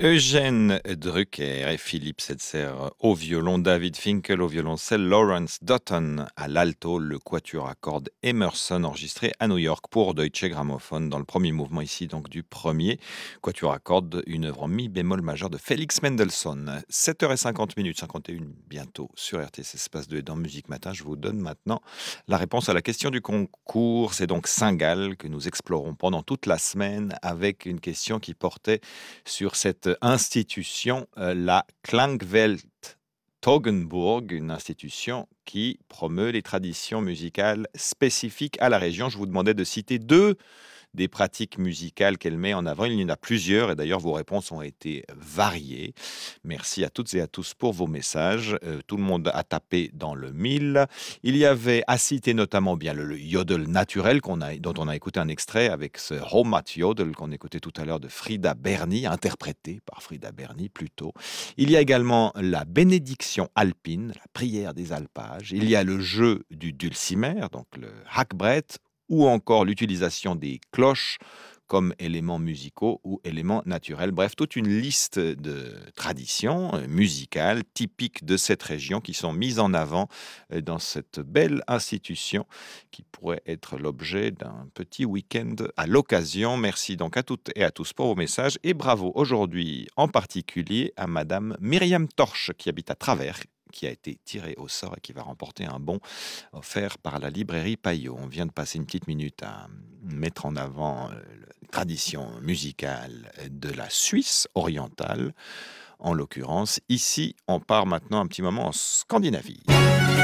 Eugène Drucker et Philippe Setzer au violon, David Finkel au violoncelle, Lawrence Dutton à l'alto, le quatuor à cordes Emerson enregistré à New York pour Deutsche Grammophon dans le premier mouvement ici donc du premier quatuor à cordes, une œuvre en mi bémol majeur de Félix Mendelssohn. 7h50, 51 bientôt sur RTS Espace 2 et dans Musique Matin. Je vous donne maintenant la réponse à la question du concours. C'est donc Saint-Gall que nous explorons pendant toute la semaine avec une question qui portait sur cette institution, la Klangwelt Toggenburg, une institution qui promeut les traditions musicales spécifiques à la région. Je vous demandais de citer deux des pratiques musicales qu'elle met en avant. Il y en a plusieurs et d'ailleurs vos réponses ont été variées. Merci à toutes et à tous pour vos messages. Tout le monde a tapé dans le mille. Il y avait à citer notamment bien le yodel naturel dont on a écouté un extrait avec ce Homat Yodel qu'on écoutait tout à l'heure de Frida Berni, interprété par Frida Berni plutôt. Il y a également la bénédiction alpine, la prière des alpages. Il y a le jeu du dulcimer, donc le hackbrett, ou encore l'utilisation des cloches comme éléments musicaux ou éléments naturels. Bref, toute une liste de traditions musicales typiques de cette région qui sont mises en avant dans cette belle institution qui pourrait être l'objet d'un petit week-end à l'occasion. Merci donc à toutes et à tous pour vos messages et bravo aujourd'hui en particulier à Madame Myriam Torche qui habite à Travers, qui a été tirée au sort et qui va remporter un bon offert par la librairie Payot. On vient de passer une petite minute à mettre en avant la tradition musicale de la Suisse orientale, en l'occurrence. Ici, on part maintenant un petit moment en Scandinavie.